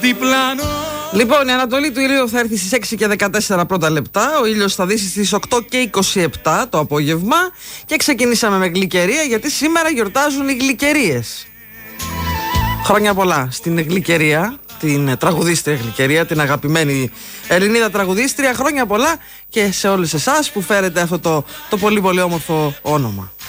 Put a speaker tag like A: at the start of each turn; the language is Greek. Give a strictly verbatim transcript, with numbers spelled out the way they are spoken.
A: Διπλάνο.
B: Λοιπόν, η ανατολή του ηλίου θα έρθει στις έξι και δεκατέσσερα πρώτα λεπτά. Ο ήλιος θα δύσει στις οκτώ και είκοσι επτά το απόγευμα. Και ξεκινήσαμε με γλυκερία, γιατί σήμερα γιορτάζουν οι γλυκερίες. Χρόνια πολλά στην γλυκερία, την τραγουδίστρια γλυκερία, την αγαπημένη Ελληνίδα τραγουδίστρια. Χρόνια πολλά και σε όλες εσάς που φέρετε αυτό το, το πολύ πολύ όμορφο όνομα.